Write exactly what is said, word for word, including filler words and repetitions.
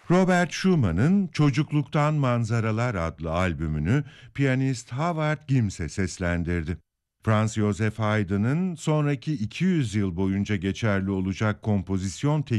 Robert Schumann'ın Çocukluktan Manzaralar adlı albümünü piyanist Howard Gimse seslendirdi. Franz Joseph Haydn'ın sonraki iki yüz yıl boyunca geçerli olacak kompozisyon